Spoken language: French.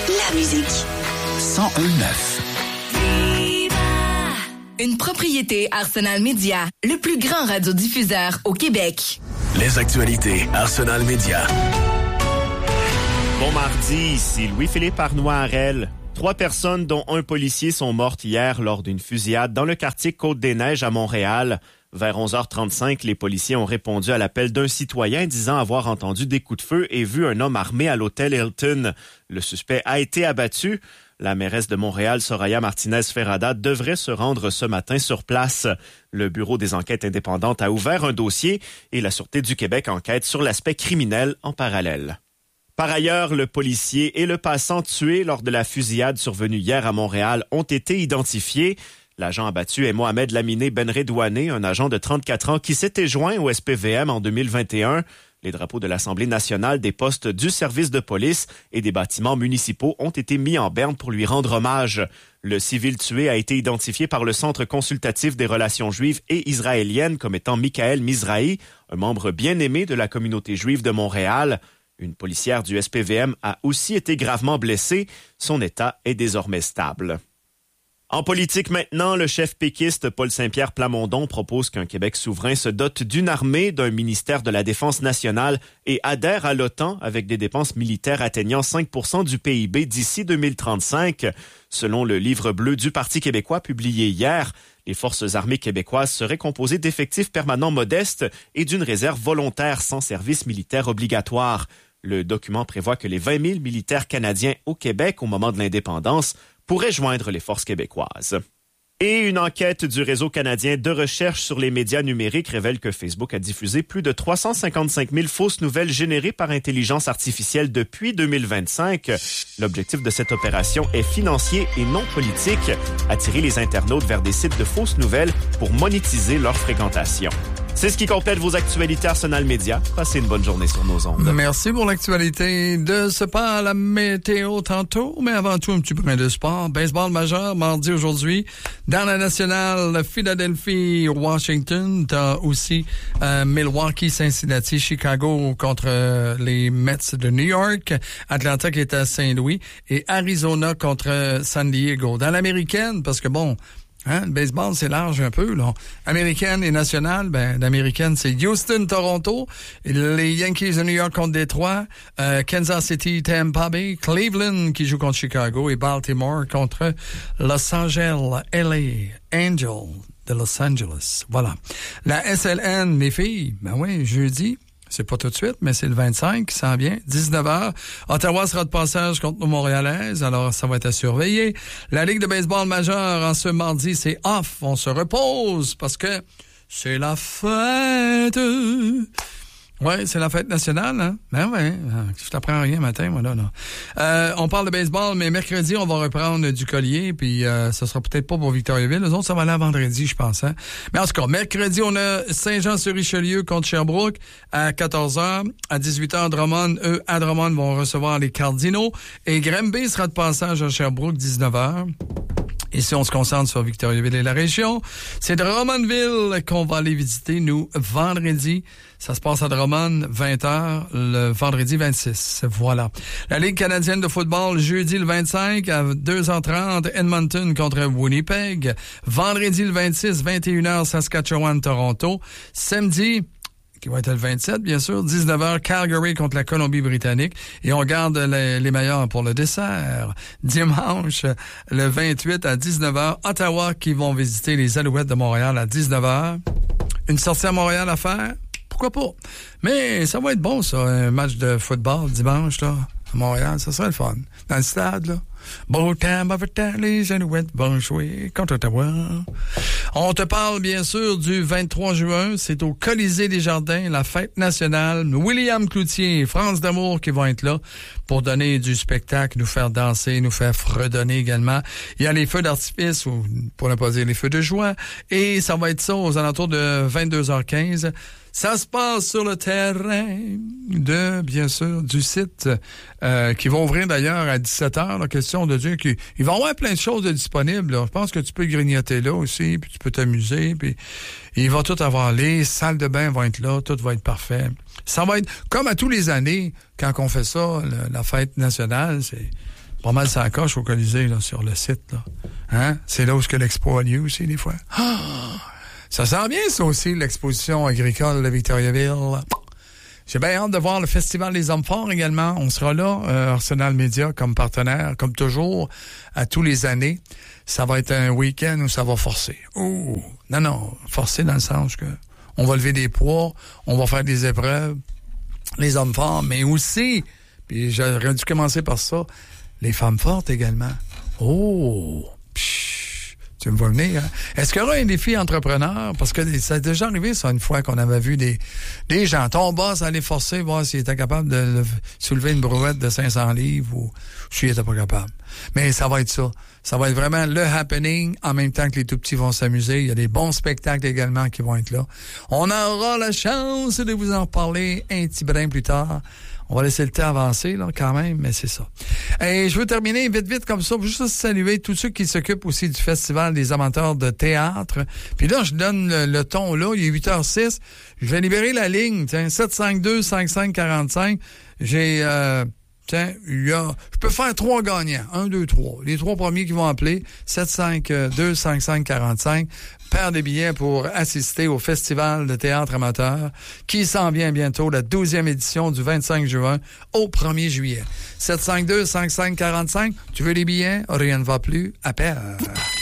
la musique. 101.9. Une propriété Arsenal Média, le plus grand radiodiffuseur au Québec. Les actualités Arsenal Média. Bon mardi, ici Louis-Philippe Arnois-Harel. 3 personnes, dont un policier, sont mortes hier lors d'une fusillade dans le quartier Côte-des-Neiges à Montréal. Vers 11h35, les policiers ont répondu à l'appel d'un citoyen disant avoir entendu des coups de feu et vu un homme armé à l'hôtel Hilton. Le suspect a été abattu. La mairesse de Montréal, Soraya Martinez-Ferrada, devrait se rendre ce matin sur place. Le Bureau des enquêtes indépendantes a ouvert un dossier et la Sûreté du Québec enquête sur l'aspect criminel en parallèle. Par ailleurs, le policier et le passant tués lors de la fusillade survenue hier à Montréal ont été identifiés. L'agent abattu est Mohamed Laminé Benredouane, un agent de 34 ans qui s'était joint au SPVM en 2021. Les drapeaux de l'Assemblée nationale, des postes du service de police et des bâtiments municipaux ont été mis en berne pour lui rendre hommage. Le civil tué a été identifié par le Centre consultatif des relations juives et israéliennes comme étant Michael Mizrahi, un membre bien aimé de la communauté juive de Montréal. Une policière du SPVM a aussi été gravement blessée. Son état est désormais stable. En politique maintenant, le chef péquiste Paul Saint-Pierre Plamondon propose qu'un Québec souverain se dote d'une armée, d'un ministère de la Défense nationale et adhère à l'OTAN avec des dépenses militaires atteignant 5% du PIB d'ici 2035. Selon le livre bleu du Parti québécois publié hier, les forces armées québécoises seraient composées d'effectifs permanents modestes et d'une réserve volontaire sans service militaire obligatoire. Le document prévoit que les 20 000 militaires canadiens au Québec au moment de l'indépendance pourraient joindre les forces québécoises. Et une enquête du Réseau canadien de recherche sur les médias numériques révèle que Facebook a diffusé plus de 355 000 fausses nouvelles générées par intelligence artificielle depuis 2025. L'objectif de cette opération est financier et non politique, attirer les internautes vers des sites de fausses nouvelles pour monétiser leur fréquentation. C'est ce qui complète vos actualités Arsenal Média. Passez une bonne journée sur nos ondes. Merci pour l'actualité de ce pas à la météo tantôt, mais avant tout un petit peu de sport. Baseball majeur, mardi aujourd'hui. Dans la nationale, Philadelphie, Washington. T'as aussi Milwaukee, Cincinnati, Chicago contre les Mets de New York. Atlanta qui est à Saint-Louis. Et Arizona contre San Diego. Dans l'américaine, parce que bon... Le baseball, c'est large un peu, là. Américaine et nationale, l'américaine, c'est Houston, Toronto, les Yankees de New York contre Détroit, Kansas City, Tampa Bay, Cleveland qui joue contre Chicago et Baltimore contre Los Angeles, LA, Angels de Los Angeles. Voilà. La SLN, mes filles, jeudi. C'est pas tout de suite, mais c'est le 25 qui s'en vient, 19h. Ottawa sera de passage contre nos Montréalaises, alors ça va être à surveiller. La Ligue de baseball majeure, en ce mardi, c'est off. On se repose parce que c'est la fête. Ouais, c'est la fête nationale, hein? Je t'apprends rien matin, moi, là. On parle de baseball, mais mercredi, on va reprendre du collier, puis ça sera peut-être pas pour Victoriaville. Les autres, ça va aller à vendredi, je pense, hein? Mais en tout cas, mercredi, on a Saint-Jean-sur-Richelieu contre Sherbrooke à 14h. À 18h, Drummond, à Drummond, vont recevoir les Cardinaux. Et Granby sera de passage à Sherbrooke, 19h. Et si on se concentre sur Victoriaville et la région, c'est Drummondville qu'on va aller visiter, nous, vendredi. Ça se passe à Drummond, 20h, le vendredi 26. Voilà. La Ligue canadienne de football, jeudi le 25 à 2h30, Edmonton contre Winnipeg. Vendredi le 26, 21h, Saskatchewan, Toronto. Samedi, qui va être le 27, bien sûr, 19h, Calgary contre la Colombie-Britannique. Et on garde les meilleurs pour le dessert. Dimanche, le 28 à 19h, Ottawa qui vont visiter les Alouettes de Montréal à 19h. Une sortie à Montréal à faire? Pourquoi pas? Mais ça va être bon, ça, un match de football dimanche, là, à Montréal. Ça serait le fun. Dans le stade, là. Beau temps, mauvais temps, les Alouettes vont jouer contre Ottawa. On te parle, bien sûr, du 23 juin. C'est au Colisée des Jardins, la fête nationale. William Cloutier et France D'Amour qui vont être là pour donner du spectacle, nous faire danser, nous faire fredonner également. Il y a les feux d'artifice, ou pour ne pas dire les feux de joie. Et ça va être ça aux alentours de 22h15. Ça se passe sur le terrain de, bien sûr, du site qui vont ouvrir d'ailleurs à 17h. La question de dire qu'il va y avoir plein de choses de disponibles. Là. Je pense que tu peux grignoter là aussi, puis tu peux t'amuser. Puis il va tout avoir. Les salles de bain vont être là, tout va être parfait. Ça va être comme à tous les années, quand on fait ça, la fête nationale, pas mal ça coche au Colisée, là, sur le site, là. Hein? C'est là où l'expo a lieu aussi, des fois. Ah! Ça sent bien, ça aussi, l'exposition agricole de Victoriaville. J'ai bien hâte de voir le Festival des Hommes Forts également. On sera là, Arsenal Media, comme partenaire, comme toujours, à tous les années. Ça va être un week-end où ça va forcer. Oh! Non, forcer dans le sens que on va lever des poids, on va faire des épreuves, les hommes forts, mais aussi, puis j'aurais dû commencer par ça, les femmes fortes également. Oh! Tu me vois venir, hein? Est-ce qu'il y aura un défi entrepreneur? Parce que ça a déjà arrivé, ça, une fois qu'on avait vu des gens. Ton boss aller forcer, voir s'il était capable de soulever une brouette de 500 livres ou s'il était pas capable. Mais ça va être ça. Ça va être vraiment le happening en même temps que les tout-petits vont s'amuser. Il y a des bons spectacles également qui vont être là. On aura la chance de vous en reparler un petit brin plus tard. On va laisser le temps avancer, là, quand même, mais c'est ça. Et je veux terminer vite comme ça, pour juste saluer tous ceux qui s'occupent aussi du Festival des amateurs de théâtre. Puis là, je donne le ton, là, il est 8h06. Je vais libérer la ligne, tiens, 752-5545. Je peux faire 3 gagnants. 1, 2, 3. Les 3 premiers qui vont appeler, 752-5545. Paire de billets pour assister au Festival de théâtre amateur qui s'en vient bientôt, la 12e édition du 25 juin au 1er juillet. 752-5545. Tu veux les billets? Rien ne va plus. Appelle.